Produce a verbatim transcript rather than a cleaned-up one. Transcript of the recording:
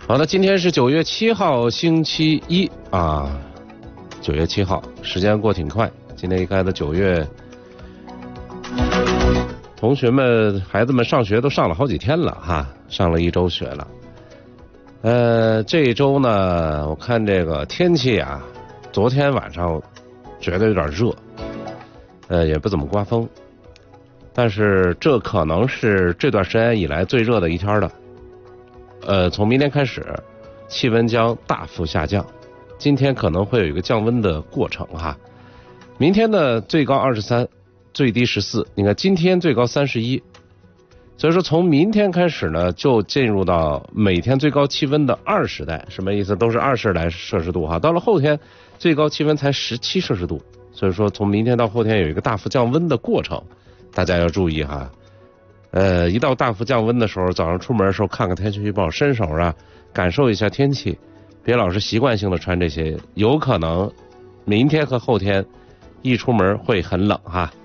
好的，今天是九月七号，星期一啊，九月七号，时间过挺快。今天一开的九月，同学们、孩子们上学都上了好几天了哈，上了一周学了。呃，这一周呢，我看这个天气啊，昨天晚上觉得有点热，呃，也不怎么刮风，但是这可能是这段时间以来最热的一天了。呃，从明天开始，气温将大幅下降。今天可能会有一个降温的过程哈。明天呢，最高二十三，最低十四。你看，今天最高三十一，所以说从明天开始呢，就进入到每天最高气温的二十带。什么意思？都是二十来摄氏度哈。到了后天，最高气温才十七摄氏度。所以说，从明天到后天有一个大幅降温的过程，大家要注意哈。呃，一到大幅降温的时候，早上出门的时候看看天气预报，伸手啊，感受一下天气，别老是习惯性的穿这些，有可能明天和后天一出门会很冷哈。